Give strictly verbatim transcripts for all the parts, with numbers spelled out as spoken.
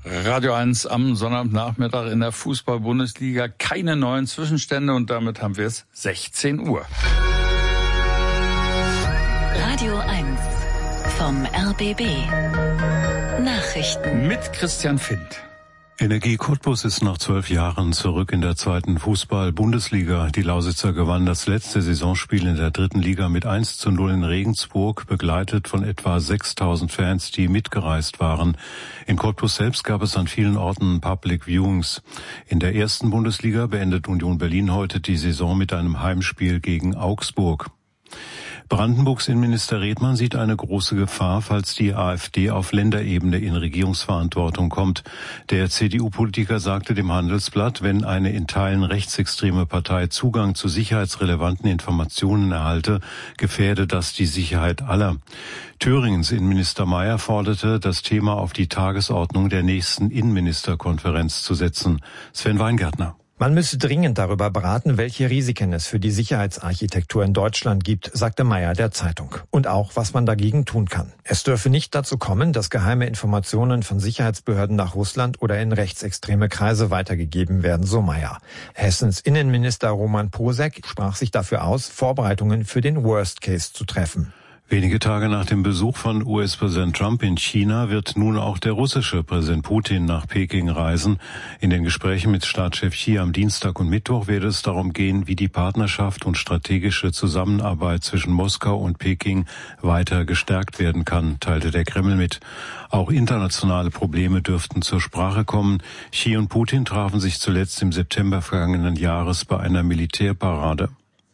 Radio eins am Sonnabendnachmittag in der Fußball-Bundesliga. Keine neuen Zwischenstände und damit haben wir es sechzehn Uhr. Radio eins vom R B B. Nachrichten. Mit Christian Findt. Energie Cottbus ist nach zwölf Jahren zurück in der zweiten Fußball-Bundesliga. Die Lausitzer gewannen das letzte Saisonspiel in der dritten Liga mit eins zu null in Regensburg, begleitet von etwa sechstausend Fans, die mitgereist waren. In Cottbus selbst gab es an vielen Orten Public Viewings. In der ersten Bundesliga beendet Union Berlin heute die Saison mit einem Heimspiel gegen Augsburg. Brandenburgs Innenminister Redmann sieht eine große Gefahr, falls die AfD auf Länderebene in Regierungsverantwortung kommt. Der C D U-Politiker sagte dem Handelsblatt, wenn eine in Teilen rechtsextreme Partei Zugang zu sicherheitsrelevanten Informationen erhalte, gefährde das die Sicherheit aller. Thüringens Innenminister Mayer forderte, das Thema auf die Tagesordnung der nächsten Innenministerkonferenz zu setzen. Sven Weingärtner. Man müsse dringend darüber beraten, welche Risiken es für die Sicherheitsarchitektur in Deutschland gibt, sagte Mayer der Zeitung. Und auch, was man dagegen tun kann. Es dürfe nicht dazu kommen, dass geheime Informationen von Sicherheitsbehörden nach Russland oder in rechtsextreme Kreise weitergegeben werden, so Mayer. Hessens Innenminister Roman Posek sprach sich dafür aus, Vorbereitungen für den Worst Case zu treffen. Wenige Tage nach dem Besuch von U S-Präsident Trump in China wird nun auch der russische Präsident Putin nach Peking reisen. In den Gesprächen mit Staatschef Xi am Dienstag und Mittwoch wird es darum gehen, wie die Partnerschaft und strategische Zusammenarbeit zwischen Moskau und Peking weiter gestärkt werden kann, teilte der Kreml mit. Auch internationale Probleme dürften zur Sprache kommen. Xi und Putin trafen sich zuletzt im September vergangenen Jahres bei einer Militärparade.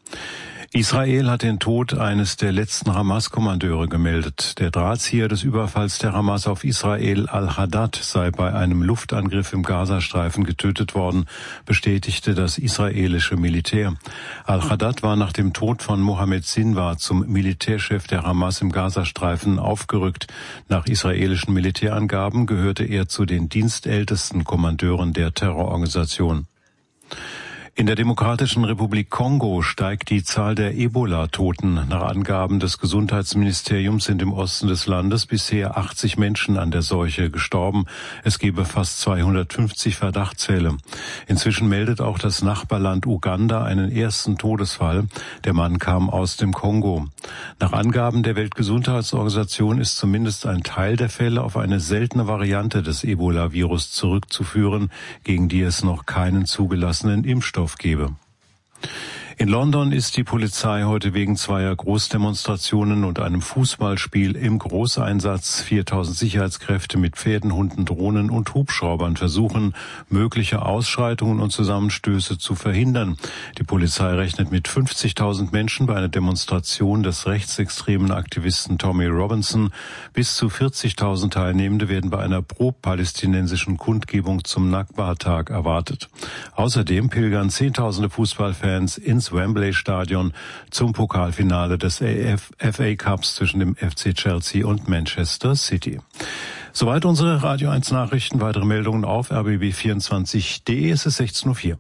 Israel hat den Tod eines der letzten Hamas-Kommandeure gemeldet. Der Drahtzieher des Überfalls der Hamas auf Israel, Al-Haddad, sei bei einem Luftangriff im Gazastreifen getötet worden, bestätigte das israelische Militär. Al-Haddad war nach dem Tod von Mohammed Sinwar zum Militärchef der Hamas im Gazastreifen aufgerückt. Nach israelischen Militärangaben gehörte er zu den dienstältesten Kommandeuren der Terrororganisation. In der Demokratischen Republik Kongo steigt die Zahl der Ebola-Toten. Nach Angaben des Gesundheitsministeriums sind im Osten des Landes bisher achtzig Menschen an der Seuche gestorben. Es gebe fast zweihundertfünfzig Verdachtsfälle. Inzwischen meldet auch das Nachbarland Uganda einen ersten Todesfall. Der Mann kam aus dem Kongo. Nach Angaben der Weltgesundheitsorganisation ist zumindest ein Teil der Fälle auf eine seltene Variante des Ebola-Virus zurückzuführen, gegen die es noch keinen zugelassenen Impfstoff gebe. In London ist die Polizei heute wegen zweier Großdemonstrationen und einem Fußballspiel im Großeinsatz. viertausend Sicherheitskräfte mit Pferden, Hunden, Drohnen und Hubschraubern versuchen, mögliche Ausschreitungen und Zusammenstöße zu verhindern. Die Polizei rechnet mit fünfzigtausend Menschen bei einer Demonstration des rechtsextremen Aktivisten Tommy Robinson. Bis zu vierzigtausend Teilnehmende werden bei einer pro-palästinensischen Kundgebung zum Nakba-Tag erwartet. Außerdem pilgern zehntausende Fußballfans ins Wembley-Stadion zum Pokalfinale des F A Cups zwischen dem F C Chelsea und Manchester City. Soweit unsere Radio eins Nachrichten. Weitere Meldungen auf r b b vierundzwanzig punkt d e. Es ist sechzehn Uhr vier.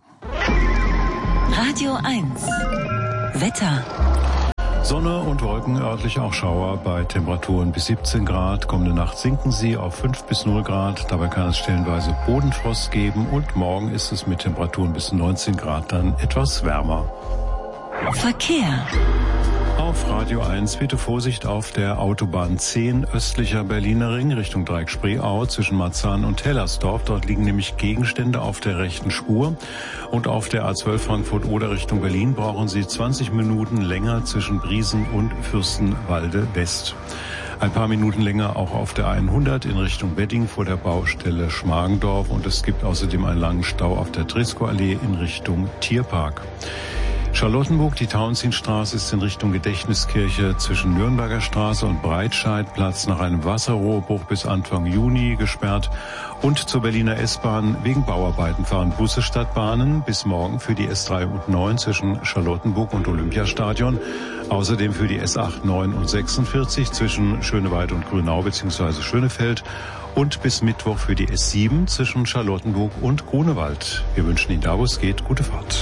Radio eins. Wetter. Sonne und Wolken, örtlich auch Schauer bei Temperaturen bis siebzehn Grad. Kommende Nacht sinken sie auf fünf bis null Grad. Dabei kann es stellenweise Bodenfrost geben und morgen ist es mit Temperaturen bis neunzehn Grad dann etwas wärmer. Verkehr. Auf Radio eins bitte Vorsicht auf der Autobahn zehn östlicher Berliner Ring Richtung Dreieck-Spreeau zwischen Marzahn und Hellersdorf. Dort liegen nämlich Gegenstände auf der rechten Spur. Und auf der A zwölf Frankfurt-Oder Richtung Berlin brauchen Sie zwanzig Minuten länger zwischen Briesen und Fürstenwalde West. Ein paar Minuten länger auch auf der hundert in Richtung Wedding vor der Baustelle Schmargendorf. Und es gibt außerdem einen langen Stau auf der Tresco-Allee in Richtung Tierpark. Charlottenburg, die Tauentzienstraße ist in Richtung Gedächtniskirche zwischen Nürnberger Straße und Breitscheidplatz nach einem Wasserrohrbruch bis Anfang Juni gesperrt. Und zur Berliner S-Bahn wegen Bauarbeiten fahren Busse statt Bahnen bis morgen für die S drei und neun zwischen Charlottenburg und Olympiastadion. Außerdem für die S acht, neun und sechsundvierzig zwischen Schöneweide und Grünau bzw. Schönefeld. Und bis Mittwoch für die S sieben zwischen Charlottenburg und Grunewald. Wir wünschen Ihnen da, wo es geht, gute Fahrt.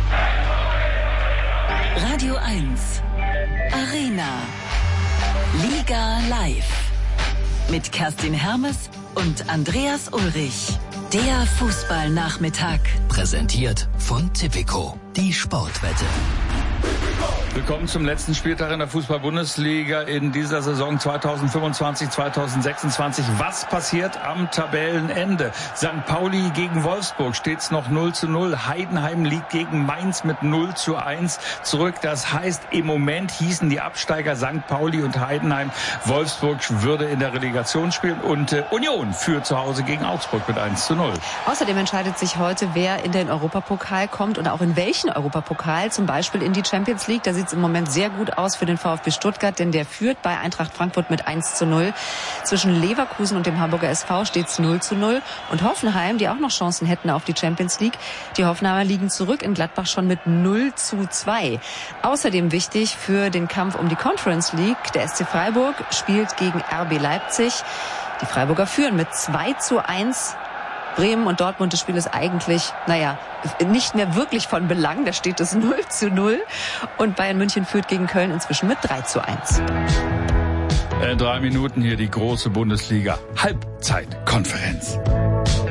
Radio eins. Arena. Liga live. Mit Kerstin Hermes und Andreas Ulrich. Der Fußballnachmittag. Präsentiert von Tipico, die Sportwette. Willkommen zum letzten Spieltag in der Fußball-Bundesliga in dieser Saison zweitausendfünfundzwanzig zweitausendsechsundzwanzig. Was passiert am Tabellenende? Sankt Pauli gegen Wolfsburg steht's noch null zu null. Heidenheim liegt gegen Mainz mit null zu eins zurück. Das heißt, im Moment hießen die Absteiger Sankt Pauli und Heidenheim, Wolfsburg würde in der Relegation spielen und äh, Union führt zu Hause gegen Augsburg mit eins zu null. Außerdem entscheidet sich heute, wer in den Europapokal kommt und auch in welchen Europapokal, zum Beispiel in die Champions League. Da sieht es im Moment sehr gut aus für den VfB Stuttgart, denn der führt bei Eintracht Frankfurt mit eins zu null. Zwischen Leverkusen und dem Hamburger S V steht es null zu null. Und Hoffenheim, die auch noch Chancen hätten auf die Champions League, die Hoffenheimer liegen zurück in Gladbach schon mit null zu zwei. Außerdem wichtig für den Kampf um die Conference League, der S C Freiburg spielt gegen R B Leipzig. Die Freiburger führen mit zwei zu eins. Bremen und Dortmund, das Spiel ist eigentlich, naja, nicht mehr wirklich von Belang. Da steht es null zu null. Und Bayern München führt gegen Köln inzwischen mit drei zu eins. Äh, drei Minuten hier die große Bundesliga. Halbzeitkonferenz.